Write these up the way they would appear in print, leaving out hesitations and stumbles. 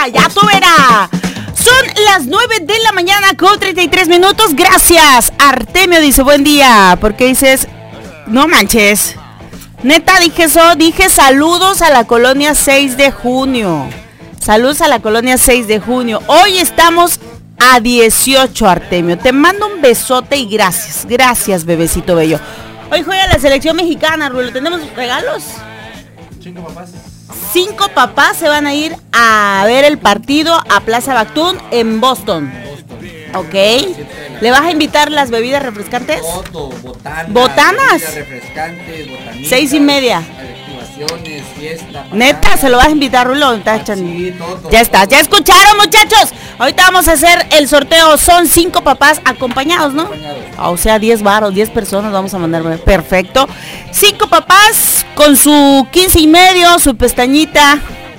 ya tú verás. Son las 9 de la mañana con 33 minutos. Gracias. Artemio dice, buen día. ¿Por qué dices? No manches. Neta, dije eso. Dije saludos a la colonia 6 de junio. Saludos a la colonia 6 de junio. Hoy estamos a 18, Artemio. Te mando un besote y gracias. Gracias, bebecito bello. Hoy juega la selección mexicana, Rulo. ¿Tenemos regalos? 5 papás. 5 papás se van a ir a ver el partido a Plaza Bactún en Boston. Ok. ¿Le vas a invitar las bebidas refrescantes? ¿Botanas? Refrescantes, botanitas. 6:30. Activaciones, fiesta. Neta, ¿se lo vas a invitar, Rulo? Sí, todo. Ya está, ya escucharon, muchachos. Ahorita vamos a hacer el sorteo. Son 5 papás acompañados, ¿no? O sea, 10 varos, 10 personas vamos a mandar. Perfecto. 5 papás con su 15:30, su pestañita.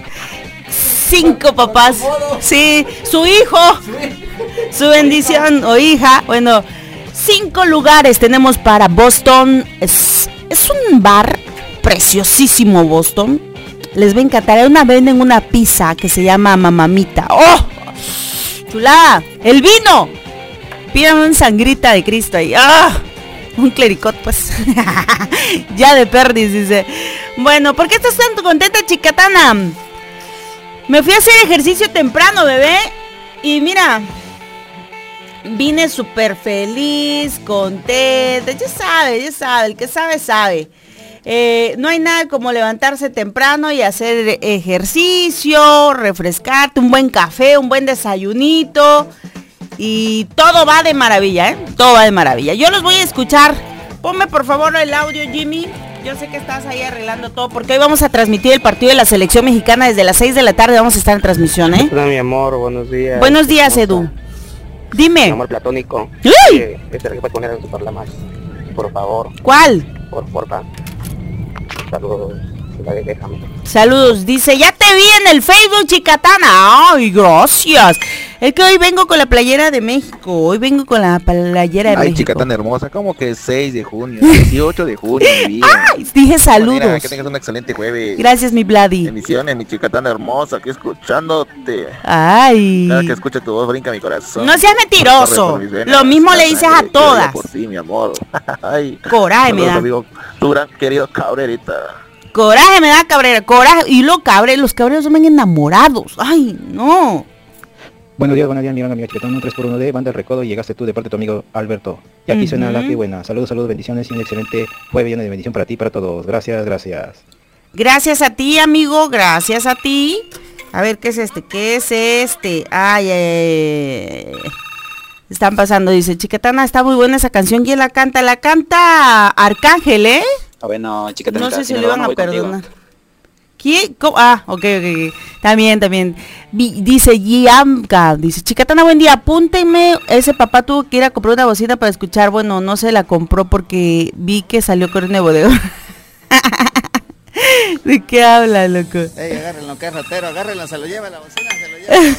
5 papás. Sí, su hijo. Su bendición o hija. Bueno, 5 lugares tenemos para Boston. Es un bar preciosísimo, Boston. Les va a encantar. Venden una pizza que se llama Mamamita. ¡Oh! Chulada. El vino. Pidan un sangrita de Cristo ahí. ¡Ah! Un clericot, pues. Ya de perdis, dice. Bueno, ¿por qué estás tan contenta, chicatana? Me fui a hacer ejercicio temprano, bebé. Y mira, vine súper feliz, contenta. Ya sabe, el que sabe, sabe. No hay nada como levantarse temprano y hacer ejercicio, refrescarte, un buen café, un buen desayunito. Y todo va de maravilla, ¿eh? Todo va de maravilla. Yo los voy a escuchar. Ponme por favor el audio, Jimmy. Yo sé que estás ahí arreglando todo, porque hoy vamos a transmitir el partido de la selección mexicana desde las 6 de la tarde. Vamos a estar en transmisión, ¿eh? Hola, mi amor, buenos días. Buenos días, Edu. Dime. Mi amor platónico. ¡Uy! Este que puedes poner en su parlama, por favor. ¿Cuál? Porfa. Saludos. Déjame. Saludos, dice, ya te vi en el Facebook, chicatana. Ay, gracias. Es que hoy vengo con la playera de México. Hoy vengo con la playera de México. Ay, chica tan hermosa, como que 6 de junio, 18 de junio, mi vida. Ay, dije saludos. Manera, que tengas un excelente jueves. Gracias, mi Vladi. Bendiciones, mi chica tan hermosa, aquí escuchándote. Ay. Cada que escucho tu voz brinca mi corazón. No seas mentiroso. Lo mismo le dices a todas. Por ti, mi amor. Ay. Coraje me da. Amigo, tu gran querido Cabrerita. Coraje me da, Cabrera, coraje. Y los cabreros son bien enamorados. Ay, no. Buenos días, mi amiga Chicatana, un 3x1 de Banda del Recodo, y llegaste tú de parte de tu amigo Alberto. Y aquí suena la que buena. Saludos, bendiciones y un excelente jueves lleno de bendición para ti y para todos. Gracias. Gracias a ti, amigo, gracias a ti. A ver, ¿qué es este? Ay. Están pasando, dice, Chicatana, está muy buena esa canción. ¿Quién la canta? La canta Arcángel, ¿eh? Bueno, Chicatana, no sé si le van a perdonar. ¿Quién? Ah, ok. También. Dice Giamka, dice, Chicatana, buen día, apúntenme. Ese papá tuvo que ir a comprar una bocina para escuchar. Bueno, no se la compró porque vi que salió con un bodega. ¿De qué habla, loco? Ey, agárrenlo, que es ratero, agárrenlo, se lo lleva la bocina, la bocina.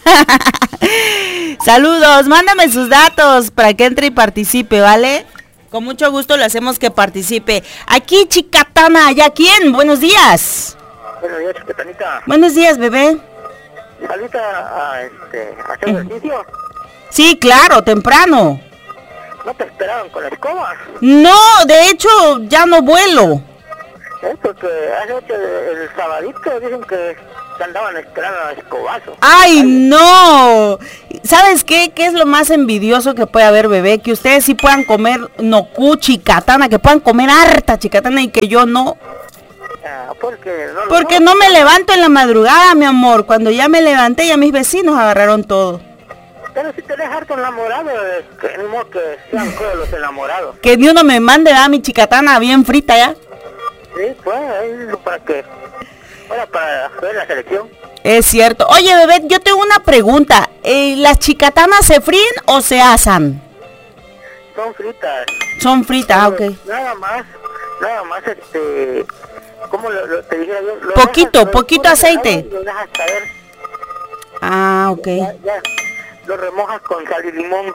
Saludos, mándame sus datos para que entre y participe, ¿vale? Con mucho gusto le hacemos que participe. Aquí, Chicatana, ¿ya quién? Buenos días. Buenos días, Chicatanita. Buenos días, bebé. ¿Saliste a hacer ejercicio? Sí, claro, temprano. ¿No te esperaban con la escoba? No, de hecho, ya no vuelo. Porque hace el sabadito dicen que andaban esperando a escobazo. ¡Ay, no! ¿Sabes qué? ¿Qué es lo más envidioso que puede haber, bebé? Que ustedes sí puedan comer nocu, chicatana, que puedan comer harta chicatana y que yo no. Porque no me levanto en la madrugada, mi amor. Cuando ya me levanté, ya mis vecinos agarraron todo. Pero si tenés harto enamorado, que no que sean todos los enamorados. Que ni uno me mande a mi chicatana bien frita ya. Sí, pues, para que... Ahora para ver la selección. Es cierto. Oye, bebé, yo tengo una pregunta. ¿Las chicatanas se fríen o se asan? Son fritas. Son fritas, ok. Nada más, ¿cómo te dijera yo? Poquito aceite. Lo dejas caer. Ah, ok. Ya, lo remojas con sal y limón.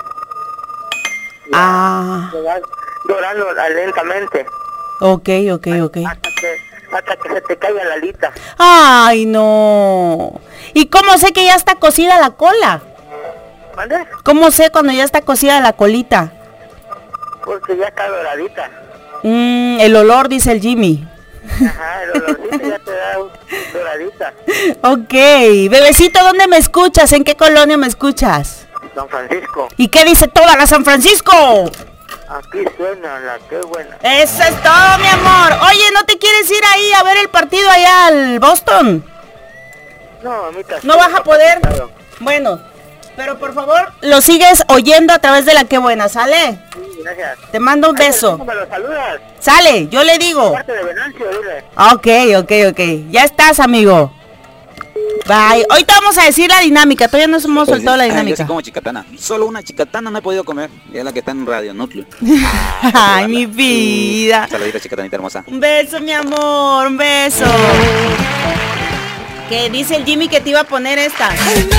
Ah. Lo vas dorando lentamente. Ok. Hasta hasta que se te caiga la alita. Ay, no. ¿Y cómo sé que ya está cocida la cola? ¿Mande? ¿Cómo sé cuando ya está cocida la colita? Porque ya está doradita. El olor, dice el Jimmy. Ajá, el olorcito ya te da doradita. Ok, bebecito, ¿dónde me escuchas? ¿En qué colonia me escuchas? San Francisco, ¿Y qué dice toda la San Francisco? aquí suena la que buena. Eso es todo, mi amor. Oye, ¿no te quieres ir ahí a ver el partido allá al Boston? No, mamita. ¿No vas a poder? Bueno, pero por favor, lo sigues oyendo a través de la que buena, ¿sale? Sí, gracias. Te mando un beso. ¿Cómo me lo saludas? Sale, yo le digo. Parte de Venancio, dile. Ok. Ya estás, amigo. Bye. Ahorita vamos a decir la dinámica. Todavía no hemos soltado la Yo dinámica. sí como chicatana. Solo una chicatana no he podido comer. Y es la que está en Radio Núcleo. Ay, mi vida. Saludita, chicatanita hermosa. Un beso, mi amor, un beso. Que dice el Jimmy que te iba a poner esta.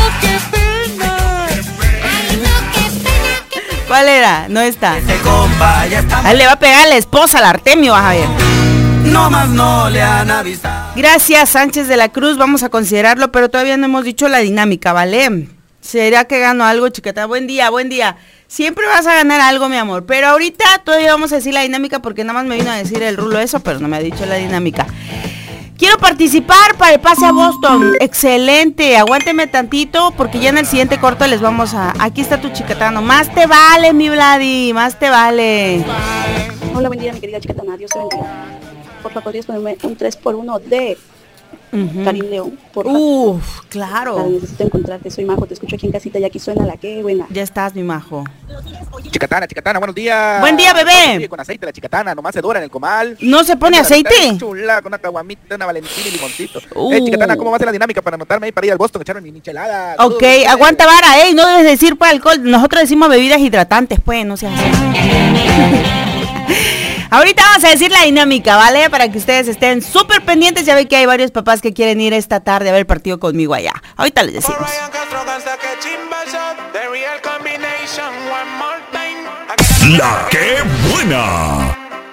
¿Cuál era? No está. Ah, le va a pegar a la esposa, al Artemio, vas a ver. No más no le han avisado. Gracias, Sánchez de la Cruz, vamos a considerarlo, pero todavía no hemos dicho la dinámica, ¿vale? ¿Será que gano algo, chiquita? Buen día. Siempre vas a ganar algo, mi amor, pero ahorita todavía vamos a decir la dinámica porque nada más me vino a decir el Rulo eso, pero no me ha dicho la dinámica. Quiero participar para el pase a Boston. Excelente, aguánteme tantito porque ya en el siguiente corto les vamos a... Aquí está tu chicatano. Más te vale, mi Vladi, más te vale. Hola, buen día, mi querida chicatana. Dios te bendiga. Por favor, ¿podrías ponerme un 3x1 de Karim León? Por favor. Claro. Necesito encontrarte, soy Majo, te escucho aquí en casita y aquí suena la que buena. Ya estás, mi Majo. Chicatana, buenos días. Buen día, bebé. Con aceite la chicatana, nomás se dora en el comal. ¿No se pone aceite? Chula, con una caguamita, una valentina y limoncito. Chicatana, ¿cómo va a ser la dinámica para anotarme ahí para ir al Boston, echar mi michelada? Ok, aguanta vara, no debes decir para alcohol. Nosotros decimos bebidas hidratantes, pues, no seas así. Ahorita vamos a decir la dinámica, ¿vale? Para que ustedes estén súper pendientes. Ya ve que hay varios papás que quieren ir esta tarde a ver el partido conmigo allá. Ahorita les decimos. La que buena.